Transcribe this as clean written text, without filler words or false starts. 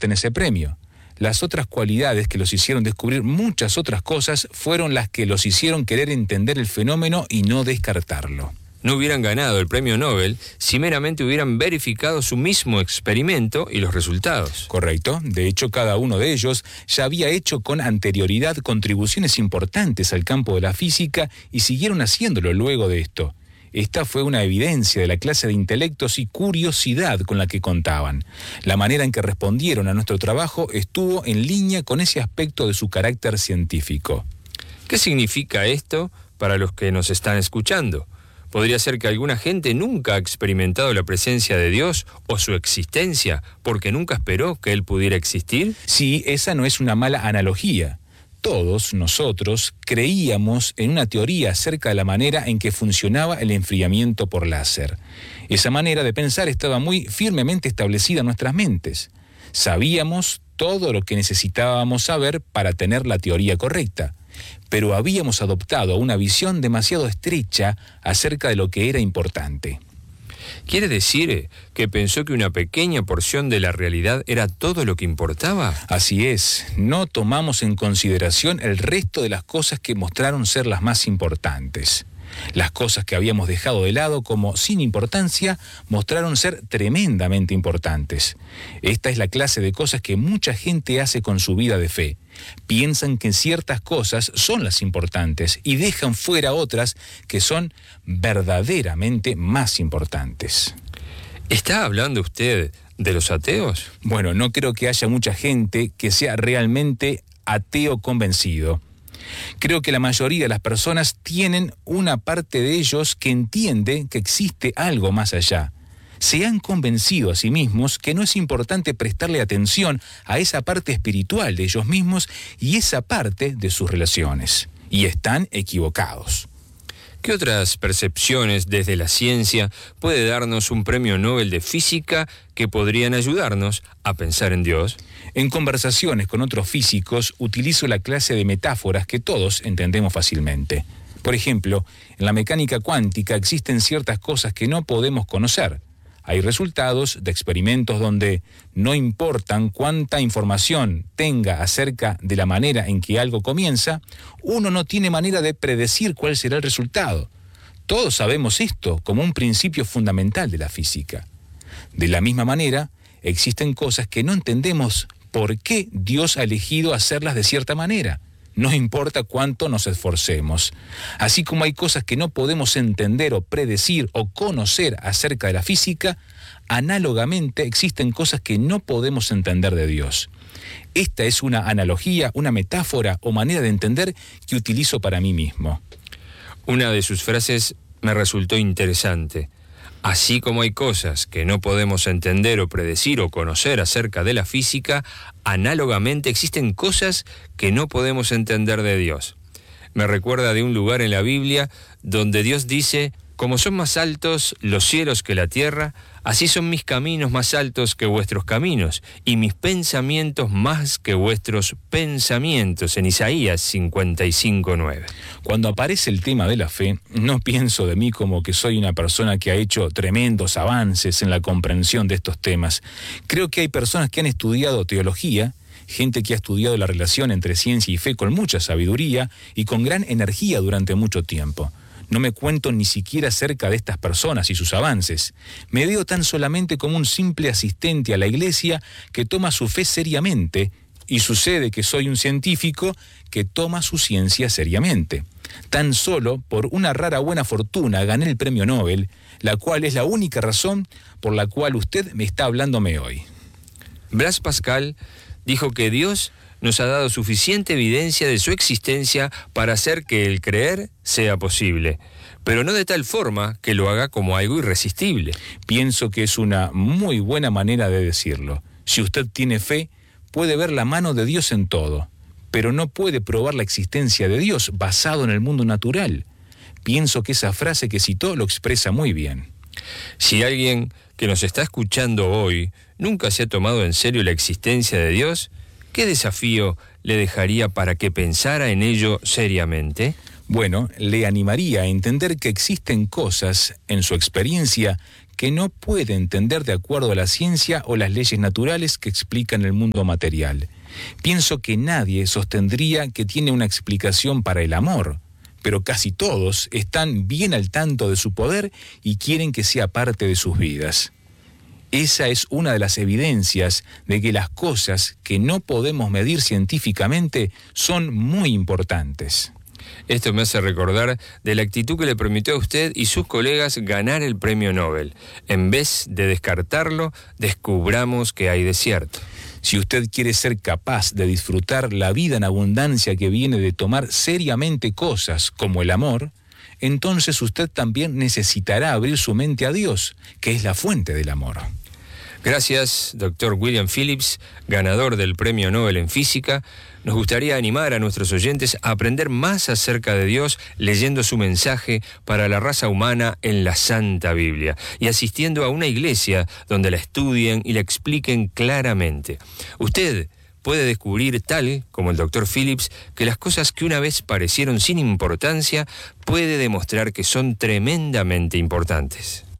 en ese premio. Las otras cualidades que los hicieron descubrir muchas otras cosas fueron las que los hicieron querer entender el fenómeno y no descartarlo. No hubieran ganado el premio Nobel si meramente hubieran verificado su mismo experimento y los resultados. Correcto. De hecho, cada uno de ellos ya había hecho con anterioridad contribuciones importantes al campo de la física y siguieron haciéndolo luego de esto. Esta fue una evidencia de la clase de intelectos y curiosidad con la que contaban. La manera en que respondieron a nuestro trabajo estuvo en línea con ese aspecto de su carácter científico. ¿Qué significa esto para los que nos están escuchando? ¿Podría ser que alguna gente nunca ha experimentado la presencia de Dios o su existencia porque nunca esperó que Él pudiera existir? Sí, esa no es una mala analogía. Todos nosotros creíamos en una teoría acerca de la manera en que funcionaba el enfriamiento por láser. Esa manera de pensar estaba muy firmemente establecida en nuestras mentes. Sabíamos todo lo que necesitábamos saber para tener la teoría correcta, pero habíamos adoptado una visión demasiado estrecha acerca de lo que era importante. ¿Quiere decir que pensó que una pequeña porción de la realidad era todo lo que importaba? Así es, no tomamos en consideración el resto de las cosas que mostraron ser las más importantes. Las cosas que habíamos dejado de lado como sin importancia mostraron ser tremendamente importantes. Esta es la clase de cosas que mucha gente hace con su vida de fe. Piensan que ciertas cosas son las importantes y dejan fuera otras que son verdaderamente más importantes. ¿Está hablando usted de los ateos? Bueno, no creo que haya mucha gente que sea realmente ateo convencido. Creo que la mayoría de las personas tienen una parte de ellos que entiende que existe algo más allá. Se han convencido a sí mismos que no es importante prestarle atención a esa parte espiritual de ellos mismos y esa parte de sus relaciones. Y están equivocados. ¿Qué otras percepciones desde la ciencia puede darnos un premio Nobel de Física que podrían ayudarnos a pensar en Dios? En conversaciones con otros físicos utilizo la clase de metáforas que todos entendemos fácilmente. Por ejemplo, en la mecánica cuántica existen ciertas cosas que no podemos conocer. Hay resultados de experimentos donde no importan cuánta información tenga acerca de la manera en que algo comienza, uno no tiene manera de predecir cuál será el resultado. Todos sabemos esto como un principio fundamental de la física. De la misma manera, existen cosas que no entendemos por qué Dios ha elegido hacerlas de cierta manera. No importa cuánto nos esforcemos. Así como hay cosas que no podemos entender o predecir o conocer acerca de la física, análogamente existen cosas que no podemos entender de Dios. Esta es una analogía, una metáfora o manera de entender que utilizo para mí mismo. Una de sus frases me resultó interesante. Así como hay cosas que no podemos entender o predecir o conocer acerca de la física, análogamente existen cosas que no podemos entender de Dios. Me recuerda de un lugar en la Biblia donde Dios dice: como son más altos los cielos que la tierra, así son mis caminos más altos que vuestros caminos, y mis pensamientos más que vuestros pensamientos, en Isaías 55:9. Cuando aparece el tema de la fe, no pienso de mí como que soy una persona que ha hecho tremendos avances en la comprensión de estos temas. Creo que hay personas que han estudiado teología, gente que ha estudiado la relación entre ciencia y fe con mucha sabiduría y con gran energía durante mucho tiempo. No me cuento ni siquiera acerca de estas personas y sus avances. Me veo tan solamente como un simple asistente a la iglesia que toma su fe seriamente, y sucede que soy un científico que toma su ciencia seriamente. Tan solo por una rara buena fortuna gané el premio Nobel, la cual es la única razón por la cual usted me está hablándome hoy. Blaise Pascal dijo que Dios nos ha dado suficiente evidencia de su existencia para hacer que el creer sea posible, pero no de tal forma que lo haga como algo irresistible. Pienso que es una muy buena manera de decirlo. Si usted tiene fe, puede ver la mano de Dios en todo, pero no puede probar la existencia de Dios basado en el mundo natural. Pienso que esa frase que citó lo expresa muy bien. Si alguien que nos está escuchando hoy nunca se ha tomado en serio la existencia de Dios, ¿qué desafío le dejaría para que pensara en ello seriamente? Bueno, le animaría a entender que existen cosas en su experiencia que no puede entender de acuerdo a la ciencia o las leyes naturales que explican el mundo material. Pienso que nadie sostendría que tiene una explicación para el amor, pero casi todos están bien al tanto de su poder y quieren que sea parte de sus vidas. Esa es una de las evidencias de que las cosas que no podemos medir científicamente son muy importantes. Esto me hace recordar de la actitud que le permitió a usted y sus colegas ganar el premio Nobel. En vez de descartarlo, descubramos que hay desierto. Si usted quiere ser capaz de disfrutar la vida en abundancia que viene de tomar seriamente cosas como el amor, entonces usted también necesitará abrir su mente a Dios, que es la fuente del amor. Gracias, Dr. William Phillips, ganador del Premio Nobel en Física. Nos gustaría animar a nuestros oyentes a aprender más acerca de Dios leyendo su mensaje para la raza humana en la Santa Biblia y asistiendo a una iglesia donde la estudien y la expliquen claramente. Usted puede descubrir, tal como el Dr. Phillips, que las cosas que una vez parecieron sin importancia puede demostrar que son tremendamente importantes.